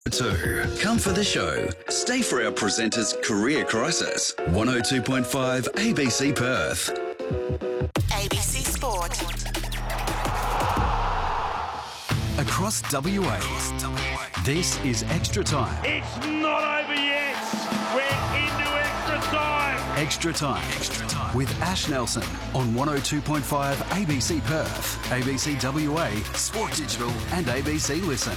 Two. Come for the show. Stay for our presenter's career crisis. 102.5 ABC Perth. ABC Sport. Across WA, this is Extra Time. It's not over yet. We're into extra time. Extra Time. With Ash Nelson on 102.5 ABC Perth, ABC WA, Sport Digital and ABC Listen.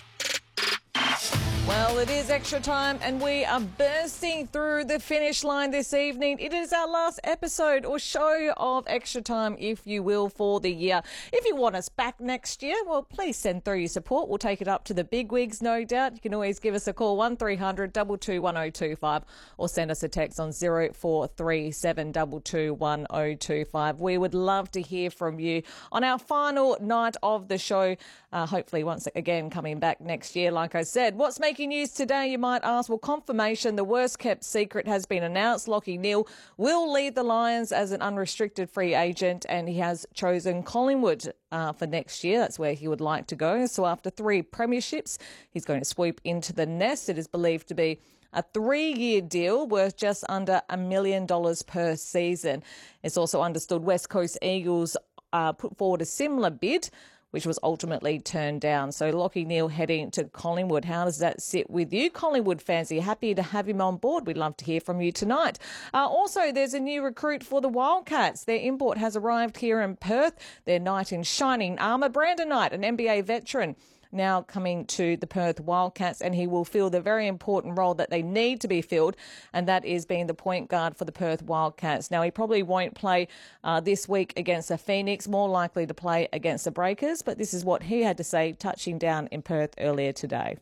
Well, it is Extra Time and we are bursting through the finish line this evening. It is our last episode or show of Extra Time, if you will, for the year. If you want us back next year, well, please send through your support. We'll take it up to the big wigs, no doubt. You can always give us a call, 1300 22 1025, or send us a text on 0437 22 1025. We would love to hear from you on our final night of the show. Hopefully, once again, coming back next year, like I said. What's making news today, you might ask? Well, confirmation, the worst kept secret has been announced. Lachie Neale will lead the Lions as an unrestricted free agent, and he has chosen Collingwood for next year. That's where he would like to go. So after 3 premierships, he's going to swoop into the nest. It is believed to be a 3-year deal worth just under $1 million per season. It's also understood West Coast Eagles put forward a similar bid, which was ultimately turned down. So Lachie Neale heading to Collingwood. How does that sit with you? Collingwood fans, are you happy to have him on board? We'd love to hear from you tonight. Also, there's a new recruit for the Wildcats. Their import has arrived here in Perth. Their knight in shining armour, Brandon Knight, an NBA veteran, now coming to the Perth Wildcats, and he will fill the very important role that they need to be filled, and that is being the point guard for the Perth Wildcats. Now, he probably won't play this week against the Phoenix, more likely to play against the Breakers, but this is what he had to say touching down in Perth earlier today.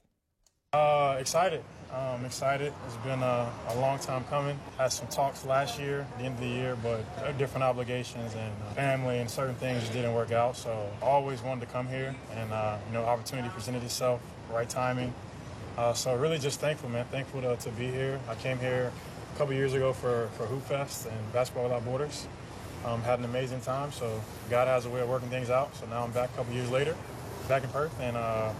Excited. Excited. It's been a long time coming. Had some talks last year, at the end of the year, but different obligations and family and certain things just didn't work out. So I always wanted to come here, and opportunity presented itself, right timing. So really just thankful, man. Thankful to be here. I came here a couple years ago for Hoop Fest and Basketball Without Borders. Had an amazing time. So God has a way of working things out. So now I'm back a couple years later, back in Perth, and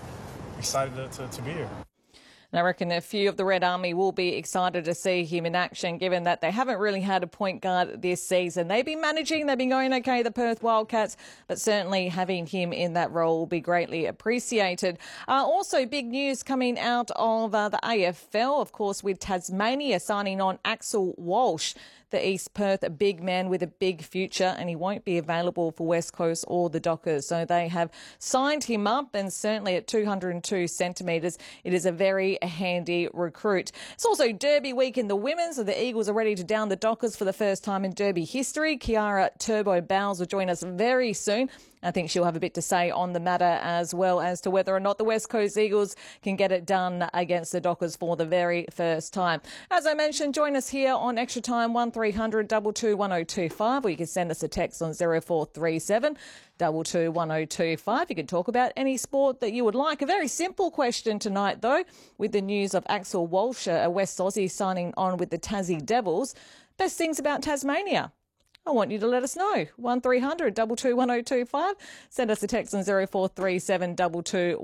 excited to be here. And I reckon a few of the Red Army will be excited to see him in action, given that they haven't really had a point guard this season. They've been managing, they've been going okay, the Perth Wildcats, but certainly having him in that role will be greatly appreciated. Also, big news coming out of the AFL, of course, with Tasmania signing on Axel Walsh, the East Perth, a big man with a big future, and he won't be available for West Coast or the Dockers. So they have signed him up, and certainly at 202 centimetres, it is a very handy recruit. It's also Derby week in the women's, so the Eagles are ready to down the Dockers for the first time in Derby history. Kiara Turbo Bowles will join us very soon. I think she'll have a bit to say on the matter, as well as to whether or not the West Coast Eagles can get it done against the Dockers for the very first time. As I mentioned, join us here on Extra Time, 1300 22 1025, or you can send us a text on 0437 22 1025. You can talk about any sport that you would like. A very simple question tonight, though, with the news of Axel Walsh, a West Aussie, signing on with the Tassie Devils. Best things about Tasmania? I want you to let us know. 1300 22 1025. Send us a text on 0437 22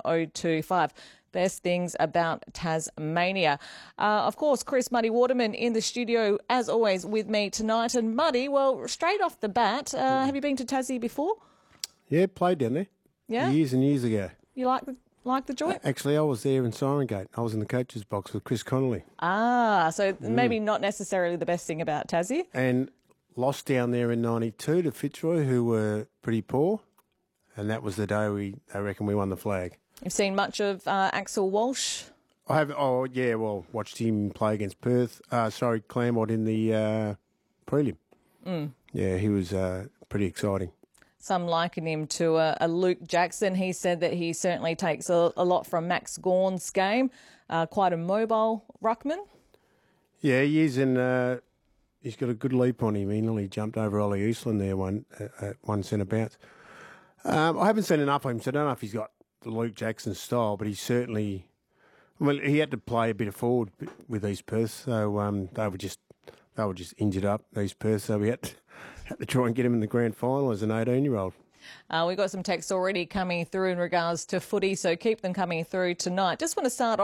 1025. Best things about Tasmania. Of course, Chris Muddy Waterman in the studio, as always, with me tonight. And Muddy, well, straight off the bat, have you been to Tassie before? Yeah, played down there. Yeah? Years and years ago. You like the joint? Actually, I was there in Siren Gate. I was in the coach's box with Chris Connolly. So maybe not necessarily the best thing about Tassie. And lost down there in 92 to Fitzroy, who were pretty poor. And that was the day I reckon we won the flag. You've seen much of Axel Walsh? I have. Oh, yeah, well, watched him play against Claremont in the prelim. Yeah, he was pretty exciting. Some liken him to a Luke Jackson. He said that he certainly takes a lot from Max Gawn's game. Quite a mobile ruckman. Yeah, he is, and he's got a good leap on him. He nearly jumped over Ollie Eastland there one centre bounce. I haven't seen enough of him, so I don't know if he's got the Luke Jackson style, but he's certainly... Well, he had to play a bit of forward with East Perth, so they were just injured up, East Perth, so we had to try and get him in the grand final as an 18-year-old. We've got some texts already coming through in regards to footy, so keep them coming through tonight. Just want to start